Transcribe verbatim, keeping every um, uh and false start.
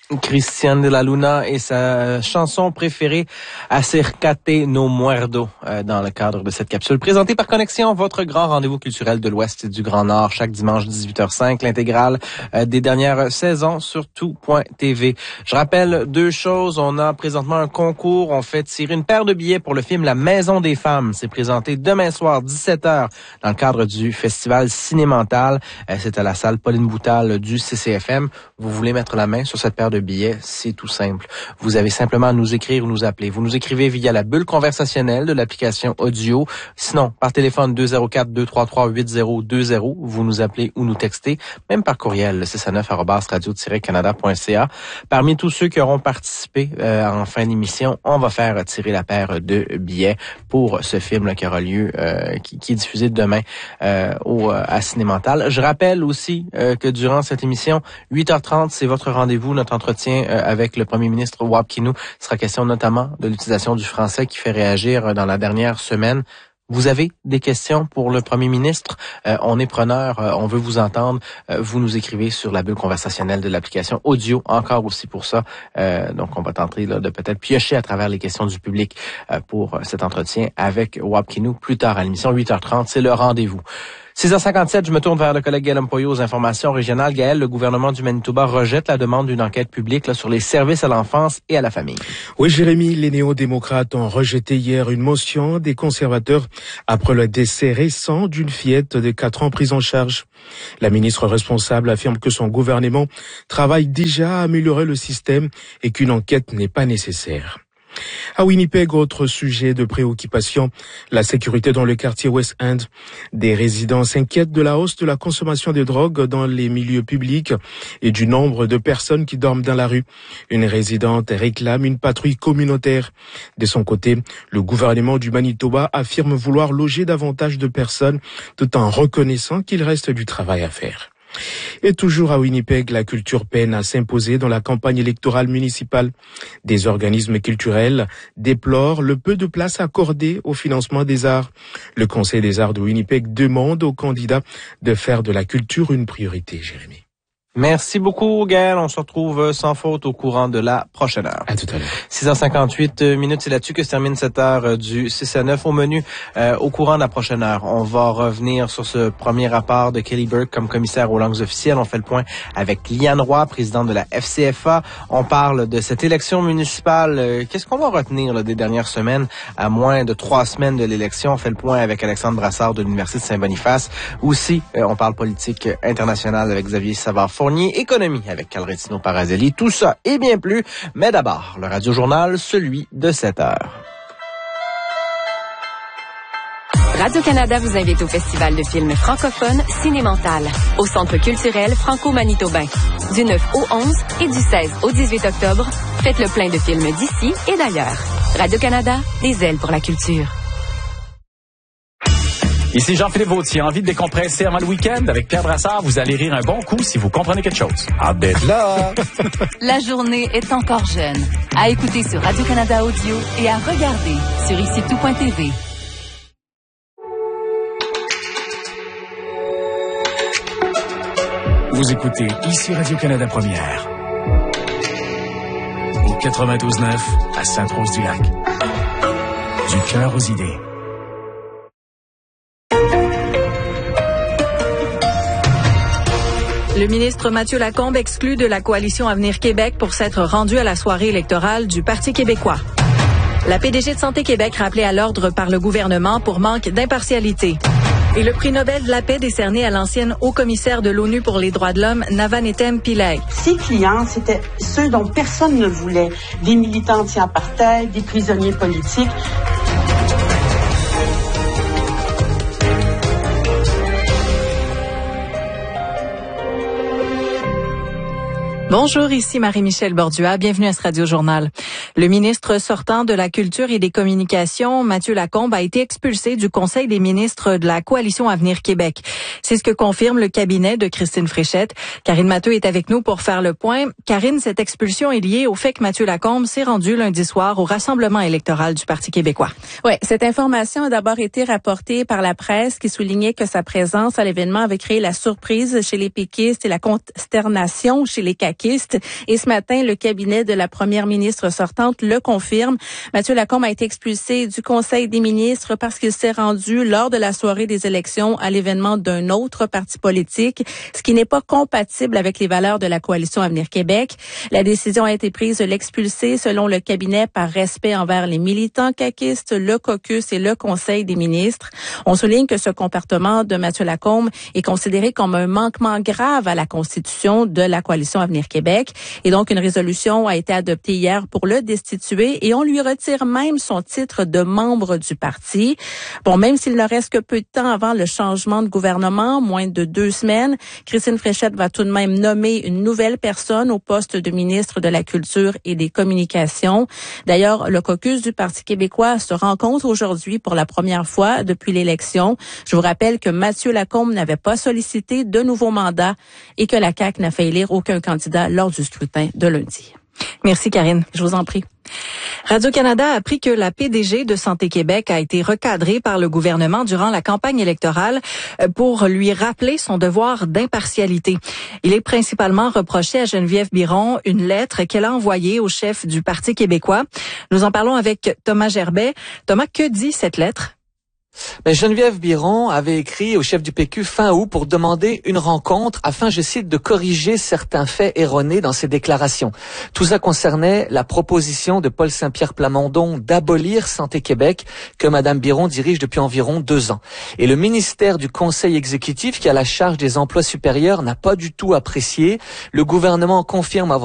Christian de la Luna et sa chanson préférée, Acercate no Muerdo, euh, dans le cadre de cette capsule présentée par Connexion, votre grand rendez-vous culturel de l'Ouest et du Grand Nord, chaque dimanche dix-huit heures cinq, l'intégrale euh, des dernières saisons sur tout point t v. Je rappelle deux choses. On a présentement un concours. On fait tirer une paire de billets pour le film La Maison des Femmes. C'est présenté demain soir, dix-sept heures, dans le cadre du festival Cinémental. Euh, c'est à la salle Pauline Boutal du C C F M. Vous voulez mettre la main sur cette paire de billets, c'est tout simple. Vous avez simplement à nous écrire ou nous appeler. Vous nous écrivez via la bulle conversationnelle de l'application audio. Sinon, par téléphone deux zéro quatre, deux trois trois, huit zéro deux zéro, vous nous appelez ou nous textez, même par courriel, le six à neuf arobase radio tiret canada point c a. Parmi tous ceux qui auront participé euh, en fin d'émission, on va faire tirer la paire de billets pour ce film là, qui aura lieu, euh, qui, qui est diffusé demain euh, au à Cinémental. Je rappelle aussi euh, que durant cette émission, huit heures trente, c'est votre rendez-vous, notre entretien euh, avec le premier ministre Wap Kinew. Il sera question notamment de l'utilisation du français qui fait réagir dans la dernière semaine. Vous avez des questions pour le premier ministre? Euh, on est preneur, euh, on veut vous entendre. Euh, vous nous écrivez sur la bulle conversationnelle de l'application audio, encore aussi pour ça. Euh, donc, on va tenter là, de peut-être piocher à travers les questions du public euh, pour cet entretien avec Wap Kinew plus tard à l'émission. huit heures trente, c'est le rendez-vous. six heures cinquante-sept, je me tourne vers le collègue Gaël Mpoyo aux informations régionales. Gaël, le gouvernement du Manitoba rejette la demande d'une enquête publique là, sur les services à l'enfance et à la famille. Oui, Jérémy, les néo-démocrates ont rejeté hier une motion des conservateurs après le décès récent d'une fillette de quatre ans prise en charge. La ministre responsable affirme que son gouvernement travaille déjà à améliorer le système et qu'une enquête n'est pas nécessaire. À Winnipeg, autre sujet de préoccupation, la sécurité dans le quartier West End. Des résidents s'inquiètent de la hausse de la consommation de drogue dans les milieux publics et du nombre de personnes qui dorment dans la rue. Une résidente réclame une patrouille communautaire. De son côté, le gouvernement du Manitoba affirme vouloir loger davantage de personnes tout en reconnaissant qu'il reste du travail à faire. Et toujours à Winnipeg, la culture peine à s'imposer dans la campagne électorale municipale. Des organismes culturels déplorent le peu de place accordée au financement des arts. Le Conseil des arts de Winnipeg demande aux candidats de faire de la culture une priorité, Jérémy. Merci beaucoup, Gaël. On se retrouve sans faute au courant de la prochaine heure. À tout à l'heure. six heures cinquante-huit minutes, c'est là-dessus que se termine cette heure du six à neuf. Au menu, euh, au courant de la prochaine heure, on va revenir sur ce premier rapport de Kelly Burke comme commissaire aux langues officielles. On fait le point avec Liane Roy, présidente de la F C F A. On parle de cette élection municipale. Euh, qu'est-ce qu'on va retenir là, des dernières semaines, à moins de trois semaines de l'élection? On fait le point avec Alexandre Brassard de l'Université de Saint-Boniface. Aussi, euh, on parle politique internationale avec Xavier Savard-Fournier. Économie avec Calretino Parazelli, tout ça et bien plus. Mais d'abord, le Radio-Journal, celui de sept heures. Radio-Canada vous invite au Festival de films francophones Cinémental, au Centre culturel franco-manitobain. Du neuf au onze et du seize au dix-huit octobre, faites le plein de films d'ici et d'ailleurs. Radio-Canada, des ailes pour la culture. Ici Jean-Philippe Vautier, envie de décompresser avant le week-end avec Pierre Brassard. Vous allez rire un bon coup si vous comprenez quelque chose. Hâte d'être là! La journée est encore jeune. À écouter sur Radio-Canada Audio et à regarder sur ici tout point t v. Vous écoutez ici Radio-Canada Première. Au quatre-vingt-douze neuf à Sainte-Rose-du-Lac. Du cœur aux idées. Le ministre Mathieu Lacombe exclut de la coalition Avenir Québec pour s'être rendu à la soirée électorale du Parti québécois. La P D G de Santé Québec rappelée à l'ordre par le gouvernement pour manque d'impartialité. Et le prix Nobel de la paix décerné à l'ancienne haut-commissaire de l'ONU pour les droits de l'homme, Navanetem Pillay. Ses clients, c'était ceux dont personne ne voulait. Des militants anti-apartheid, des prisonniers politiques. Bonjour, ici Marie-Michel Bordua. Bienvenue à ce Radio-Journal. Le ministre sortant de la Culture et des Communications, Mathieu Lacombe, a été expulsé du Conseil des ministres de la Coalition Avenir Québec. C'est ce que confirme le cabinet de Christine Fréchette. Karine Matteux est avec nous pour faire le point. Karine, cette expulsion est liée au fait que Mathieu Lacombe s'est rendu lundi soir au rassemblement électoral du Parti québécois. Oui, cette information a d'abord été rapportée par la presse qui soulignait que sa présence à l'événement avait créé la surprise chez les péquistes et la consternation chez les caquistes. caquiste. Et ce matin, le cabinet de la première ministre sortante le confirme. Mathieu Lacombe a été expulsé du Conseil des ministres parce qu'il s'est rendu lors de la soirée des élections à l'événement d'un autre parti politique, ce qui n'est pas compatible avec les valeurs de la coalition Avenir Québec. La décision a été prise de l'expulser selon le cabinet par respect envers les militants caquistes, le caucus et le Conseil des ministres. On souligne que ce comportement de Mathieu Lacombe est considéré comme un manquement grave à la Constitution de la coalition Avenir Québec. Et donc, une résolution a été adoptée hier pour le destituer et on lui retire même son titre de membre du parti. Bon, même s'il ne reste que peu de temps avant le changement de gouvernement, moins de deux semaines, Christine Fréchette va tout de même nommer une nouvelle personne au poste de ministre de la Culture et des Communications. D'ailleurs, le caucus du Parti québécois se rencontre aujourd'hui pour la première fois depuis l'élection. Je vous rappelle que Mathieu Lacombe n'avait pas sollicité de nouveau mandat et que la C A Q n'a fait élire aucun candidat lors du scrutin de lundi. Merci Karine. Je vous en prie. Radio-Canada a appris que la P D G de Santé Québec a été recadrée par le gouvernement durant la campagne électorale pour lui rappeler son devoir d'impartialité. Il est principalement reproché à Geneviève Biron une lettre qu'elle a envoyée au chef du Parti québécois. Nous en parlons avec Thomas Gerbet. Thomas, que dit cette lettre? Mais Geneviève Biron avait écrit au chef du P Q fin août pour demander une rencontre afin, je cite, de corriger certains faits erronés dans ses déclarations. Tout ça concernait la proposition de Paul Saint-Pierre Plamondon d'abolir Santé Québec que Madame Biron dirige depuis environ deux ans. Et le ministère du Conseil exécutif qui a la charge des emplois supérieurs n'a pas du tout apprécié. Le gouvernement confirme avoir